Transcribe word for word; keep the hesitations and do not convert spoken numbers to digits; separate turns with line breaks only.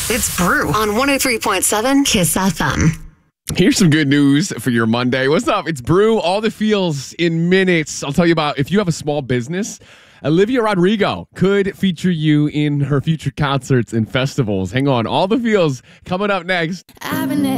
It's Brew on one oh three point seven Kiss F M.
Here's some good news for your Monday. What's up? It's Brew, all the feels in minutes. I'll tell you about if you have a small business, Olivia Rodrigo could feature you in her future concerts and festivals. Hang on, all the feels coming up next.